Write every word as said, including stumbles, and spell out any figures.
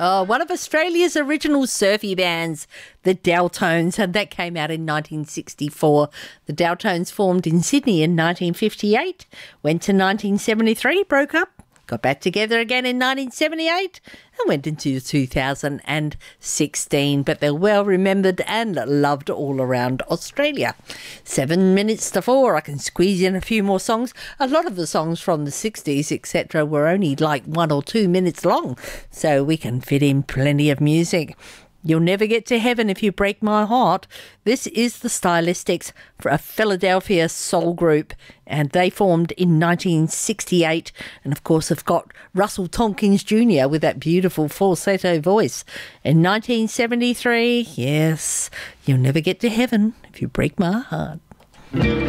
Oh, one of Australia's original surfy bands, the Dowtones, and that came out in nineteen sixty-four. The Dowtones formed in Sydney in nineteen fifty-eight, went to nineteen seventy-three, broke up, got back together again in nineteen seventy-eight and went into two thousand sixteen. But they're well remembered and loved all around Australia. Seven minutes to four. I can squeeze in a few more songs. A lot of the songs from the sixties, et cetera, were only like one or two minutes long, so we can fit in plenty of music. You'll never get to heaven if you break my heart. This is the Stylistics, for a Philadelphia soul group, and they formed in nineteen sixty-eight, and of course have got Russell Tompkins Junior with that beautiful falsetto voice. In nineteen seventy-three, yes, you'll never get to heaven if you break my heart.